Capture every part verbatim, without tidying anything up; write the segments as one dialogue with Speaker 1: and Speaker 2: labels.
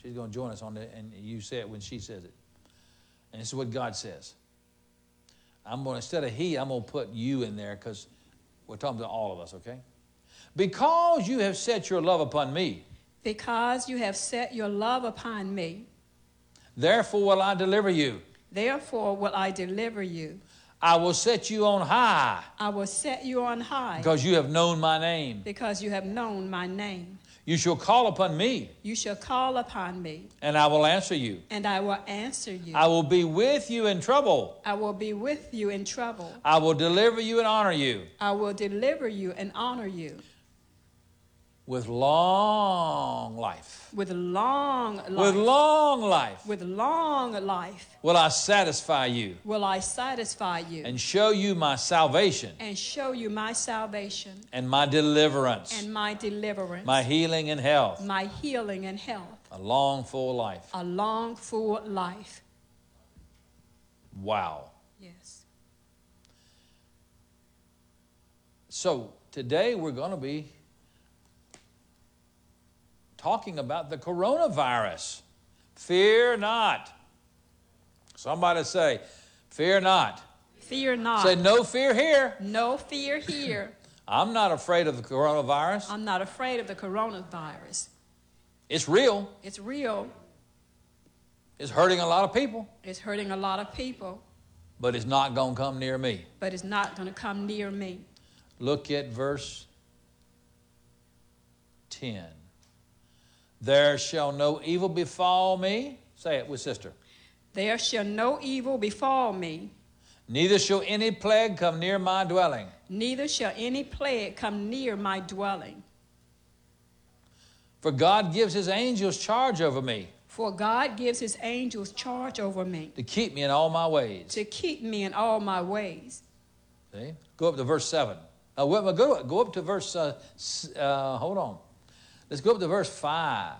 Speaker 1: She's going to join us on it, and you say it when she says it. And this is what God says. I'm going to, instead of he, I'm going to put you in there because we're talking to all of us, okay? Because you have set your love upon me.
Speaker 2: Because you have set your love upon me.
Speaker 1: Therefore will I deliver you.
Speaker 2: Therefore will I deliver you.
Speaker 1: I will set you on high.
Speaker 2: I will set you on high.
Speaker 1: Because you have known my name.
Speaker 2: Because you have known my name.
Speaker 1: You shall call upon me.
Speaker 2: You shall call upon me.
Speaker 1: And I will answer you.
Speaker 2: And I will answer you.
Speaker 1: I will be with you in trouble.
Speaker 2: I will be with you in trouble.
Speaker 1: I will deliver you and honor you.
Speaker 2: I will deliver you and honor you.
Speaker 1: With long life.
Speaker 2: With long life.
Speaker 1: With long life.
Speaker 2: With long life.
Speaker 1: Will I satisfy you.
Speaker 2: Will I satisfy you.
Speaker 1: And show you my salvation.
Speaker 2: And show you my salvation.
Speaker 1: And my deliverance.
Speaker 2: And my deliverance.
Speaker 1: My healing and health.
Speaker 2: My healing and health.
Speaker 1: A long, full life.
Speaker 2: A long, full life.
Speaker 1: Wow.
Speaker 2: Yes.
Speaker 1: So today we're going to be talking about the coronavirus. Fear not. Somebody say, fear not.
Speaker 2: Fear not.
Speaker 1: Say, no fear here.
Speaker 2: No fear here.
Speaker 1: I'm not afraid of the coronavirus.
Speaker 2: I'm not afraid of the coronavirus.
Speaker 1: It's real.
Speaker 2: It's real.
Speaker 1: It's hurting a lot of people.
Speaker 2: It's hurting a lot of people.
Speaker 1: But it's not going to come near me.
Speaker 2: But it's not going to come near me.
Speaker 1: Look at verse ten. There shall no evil befall me. Say it with sister.
Speaker 2: There shall no evil befall me.
Speaker 1: Neither shall any plague come near my dwelling.
Speaker 2: Neither shall any plague come near my dwelling.
Speaker 1: For God gives his angels charge over me.
Speaker 2: For God gives his angels charge over me.
Speaker 1: To keep me in all my ways.
Speaker 2: To keep me in all my ways.
Speaker 1: See? Go up to verse seven. Uh, go, go up to verse, uh, uh, hold on. Let's go up to verse five.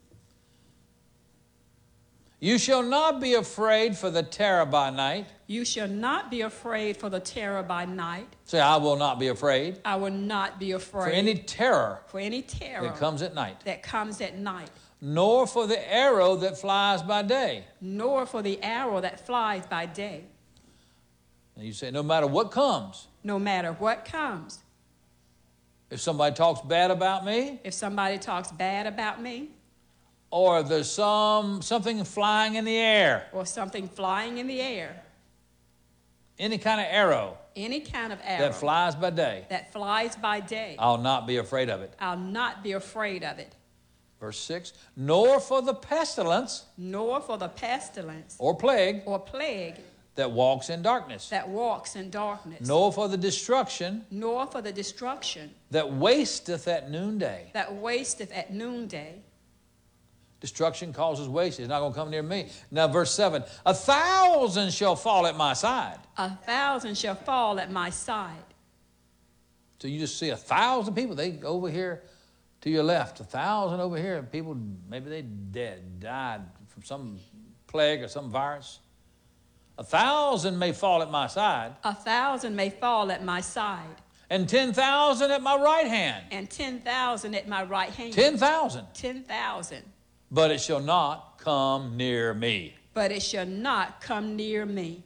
Speaker 1: You shall not be afraid for the terror by night.
Speaker 2: You shall not be afraid for the terror by night.
Speaker 1: Say, I will not be afraid.
Speaker 2: I will not be afraid.
Speaker 1: For any terror.
Speaker 2: For any terror.
Speaker 1: That comes at night.
Speaker 2: That comes at night.
Speaker 1: Nor for the arrow that flies by day.
Speaker 2: Nor for the arrow that flies by day.
Speaker 1: And you say, no matter what comes.
Speaker 2: No matter what comes.
Speaker 1: If somebody talks bad about me.
Speaker 2: If somebody talks bad about me.
Speaker 1: Or there's some something flying in the air.
Speaker 2: Or something flying in the air.
Speaker 1: Any kind of arrow.
Speaker 2: Any kind of arrow.
Speaker 1: That flies by day.
Speaker 2: That flies by day.
Speaker 1: I'll not be afraid of it.
Speaker 2: I'll not be afraid of it.
Speaker 1: Verse six. Nor for the pestilence.
Speaker 2: Nor for the pestilence.
Speaker 1: Or plague.
Speaker 2: Or plague.
Speaker 1: That walks in darkness.
Speaker 2: That walks in darkness.
Speaker 1: Nor for the destruction.
Speaker 2: Nor for the destruction.
Speaker 1: That wasteth at noonday.
Speaker 2: That wasteth at noonday.
Speaker 1: Destruction causes waste. It's not going to come near me. Now, verse seven. A thousand shall fall at my side.
Speaker 2: A thousand shall fall at my side.
Speaker 1: So you just see a thousand people. They over here to your left. A thousand over here. And people, maybe they dead, died from some plague or some virus. A thousand may fall at my side.
Speaker 2: A thousand may fall at my side.
Speaker 1: And ten thousand at my right hand.
Speaker 2: And ten thousand at my right hand.
Speaker 1: Ten thousand.
Speaker 2: Ten thousand.
Speaker 1: But it shall not come near me.
Speaker 2: But it shall not come near me.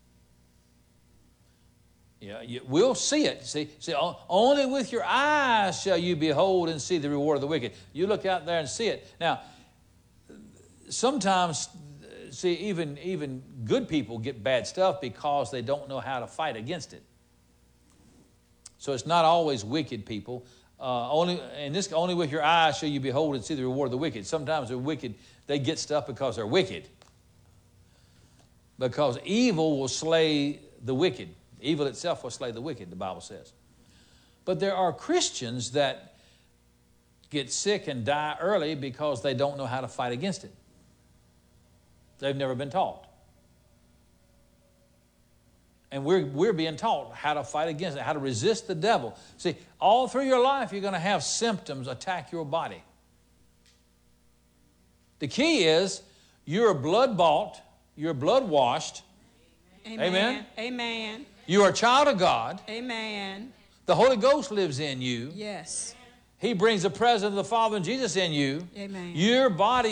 Speaker 1: Yeah, you, we'll see it. See, see, only with your eyes shall you behold and see the reward of the wicked. You look out there and see it. Now, sometimes, see, even, even good people get bad stuff because they don't know how to fight against it. So it's not always wicked people. Uh, only and this only with your eyes shall you behold and see the reward of the wicked. Sometimes the wicked, they get stuff because they're wicked. Because evil will slay the wicked. Evil itself will slay the wicked, the Bible says. But there are Christians that get sick and die early because they don't know how to fight against it. They've never been taught. And we're, we're being taught how to fight against it, how to resist the devil. See, all through your life, you're going to have symptoms attack your body. The key is you're blood-bought, you're blood-washed.
Speaker 2: Amen.
Speaker 1: Amen.
Speaker 2: Amen.
Speaker 1: You are a child of God.
Speaker 2: Amen.
Speaker 1: The Holy Ghost lives in you.
Speaker 2: Yes.
Speaker 1: He brings the presence of the Father and Jesus in you.
Speaker 2: Amen.
Speaker 1: Your body